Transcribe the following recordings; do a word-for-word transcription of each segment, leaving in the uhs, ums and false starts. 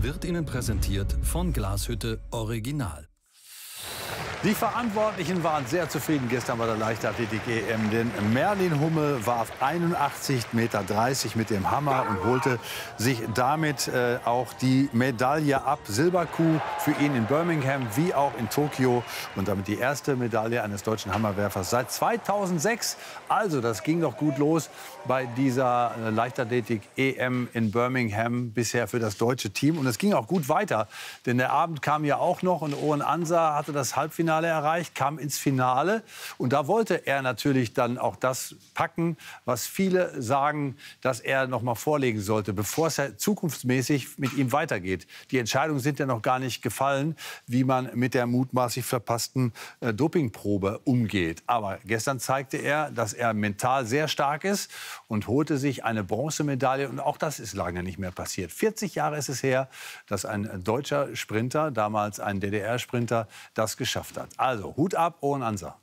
wird Ihnen präsentiert von Glashütte Original. Die Verantwortlichen waren sehr zufrieden gestern bei der Leichtathletik-E M, denn Merlin Hummel warf einundachtzig Meter dreißig mit dem Hammer und holte sich damit äh, auch die Medaille ab. Silberkuh für ihn in Birmingham wie auch in Tokio und damit die erste Medaille eines deutschen Hammerwerfers seit zweitausendsechs. Also das ging doch gut los bei dieser Leichtathletik-E M in Birmingham bisher für das deutsche Team. Und es ging auch gut weiter, denn der Abend kam ja auch noch und Oren Ansa hatte das Halbfinale erreicht, kam ins Finale. Und da wollte er natürlich dann auch das packen, was viele sagen, dass er noch mal vorlegen sollte, bevor es ja zukunftsmäßig mit ihm weitergeht. Die Entscheidungen sind ja noch gar nicht gefallen, wie man mit der mutmaßlich verpassten äh, Dopingprobe umgeht. Aber gestern zeigte er, dass er mental sehr stark ist und holte sich eine Bronzemedaille. Und auch das ist lange nicht mehr passiert. vierzig Jahre ist es her, dass ein deutscher Sprinter, damals ein D D R-Sprinter, das geschafft hat. Also, Hut ab, Oren Ansa.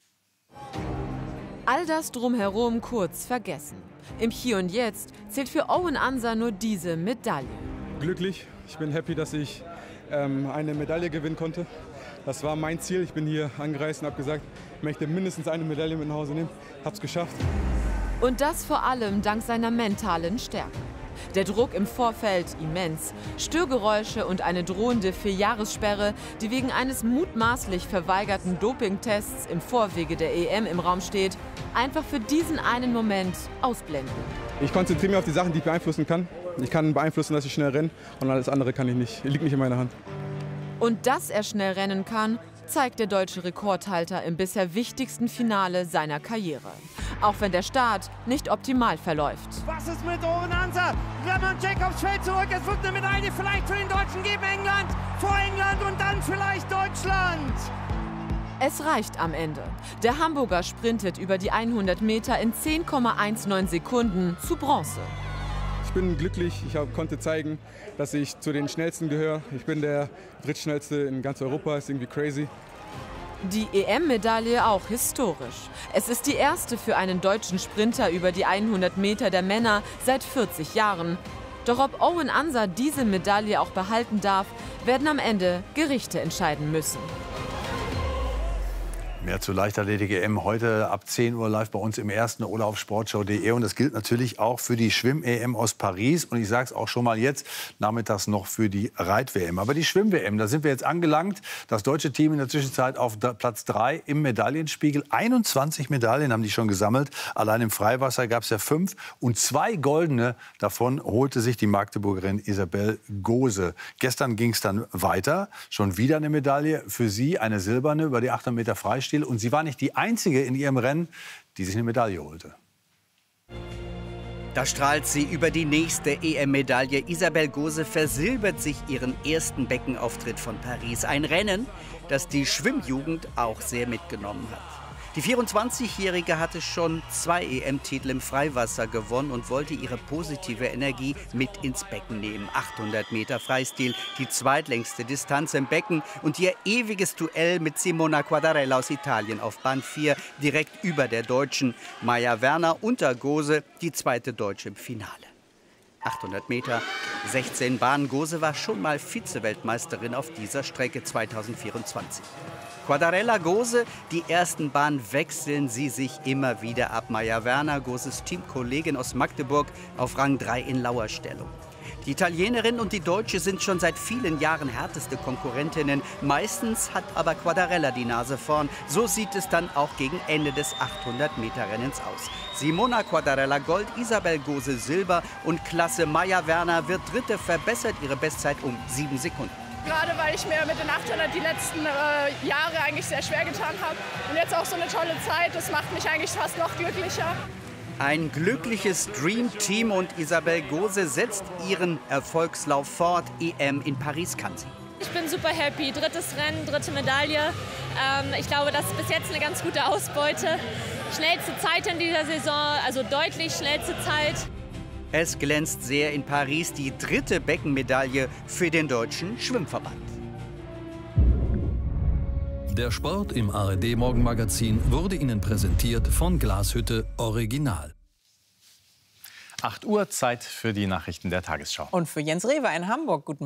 All das drumherum kurz vergessen. Im Hier und Jetzt zählt für Oren Ansa nur diese Medaille. Glücklich. Ich bin happy, dass ich ähm, eine Medaille gewinnen konnte. Das war mein Ziel. Ich bin hier angereist und habe gesagt, ich möchte mindestens eine Medaille mit nach Hause nehmen. Habe es geschafft. Und das vor allem dank seiner mentalen Stärke. Der Druck im Vorfeld immens. Störgeräusche und eine drohende Vierjahressperre, die wegen eines mutmaßlich verweigerten Dopingtests im Vorwege der E M im Raum steht, einfach für diesen einen Moment ausblenden. Ich konzentriere mich auf die Sachen, die ich beeinflussen kann. Ich kann beeinflussen, dass ich schnell renne und alles andere kann ich nicht. Liegt nicht in meiner Hand. Und dass er schnell rennen kann, zeigt der deutsche Rekordhalter im bisher wichtigsten Finale seiner Karriere. Auch wenn der Start nicht optimal verläuft. Was ist mit Oren Ansa? Roman Jacobs fällt zurück. Es wird eine Medaille vielleicht für den Deutschen geben. England, vor England und dann vielleicht Deutschland. Es reicht am Ende. Der Hamburger sprintet über die hundert Meter in zehn Komma neunzehn Sekunden zu Bronze. Ich bin glücklich. Ich hab, konnte zeigen, dass ich zu den Schnellsten gehöre. Ich bin der drittschnellste in ganz Europa. Ist irgendwie crazy. Die E M-Medaille auch historisch. Es ist die erste für einen deutschen Sprinter über die hundert Meter der Männer seit vierzig Jahren. Doch ob Oren Ansa diese Medaille auch behalten darf, werden am Ende Gerichte entscheiden müssen. Mehr zu Leichtathletik-E M heute ab zehn Uhr live bei uns im ersten oder auf sportschau punkt de. Und das gilt natürlich auch für die Schwimm-E M aus Paris. Und ich sage es auch schon mal jetzt, nachmittags noch für die Reit-W M. Aber die Schwimm-W M, da sind wir jetzt angelangt. Das deutsche Team in der Zwischenzeit auf Platz drei im Medaillenspiegel. einundzwanzig Medaillen haben die schon gesammelt. Allein im Freiwasser gab es ja fünf. Und zwei goldene davon holte sich die Magdeburgerin Isabel Gose. Gestern ging es dann weiter. Schon wieder eine Medaille für sie, eine silberne über die achthundert Meter Freistil. Und sie war nicht die einzige in ihrem Rennen, die sich eine Medaille holte. Da strahlt sie über die nächste E M-Medaille. Isabel Gose versilbert sich ihren ersten Beckenauftritt von Paris. Ein Rennen, das die Schwimmjugend auch sehr mitgenommen hat. Die vierundzwanzigjährige hatte schon zwei E M-Titel im Freiwasser gewonnen und wollte ihre positive Energie mit ins Becken nehmen. achthundert Meter Freistil, die zweitlängste Distanz im Becken und ihr ewiges Duell mit Simona Quadarella aus Italien auf Bahn vier, direkt über der Deutschen. Maja Werner unter Gose, die zweite Deutsche im Finale. achthundert Meter, sechzehn Bahnen. Gose war schon mal Vize-Weltmeisterin auf dieser Strecke zweitausendvierundzwanzig. Quadarella, Gose, die ersten Bahnen wechseln sie sich immer wieder ab. Maja Werner, Goses Teamkollegin aus Magdeburg, auf Rang drei in Lauerstellung. Die Italienerin und die Deutsche sind schon seit vielen Jahren härteste Konkurrentinnen. Meistens hat aber Quadarella die Nase vorn. So sieht es dann auch gegen Ende des achthundert Meter Rennens aus. Simona Quadarella Gold, Isabel Gose Silber und Klasse Maja Werner wird Dritte, verbessert ihre Bestzeit um sieben Sekunden. Gerade weil ich mir mit den achthundert die letzten äh, Jahre eigentlich sehr schwer getan habe. Und jetzt auch so eine tolle Zeit, das macht mich eigentlich fast noch glücklicher. Ein glückliches Dream-Team und Isabel Gose setzt ihren Erfolgslauf fort. E M in Paris kann sie. Ich bin super happy. Drittes Rennen, dritte Medaille. Ähm, ich glaube, das ist bis jetzt eine ganz gute Ausbeute. Schnellste Zeit in dieser Saison, also deutlich schnellste Zeit. Es glänzt sehr in Paris, die dritte Beckenmedaille für den Deutschen Schwimmverband. Der Sport im A R D-Morgenmagazin wurde Ihnen präsentiert von Glashütte Original. acht Uhr, Zeit für die Nachrichten der Tagesschau. Und für Jens Rewe in Hamburg. Guten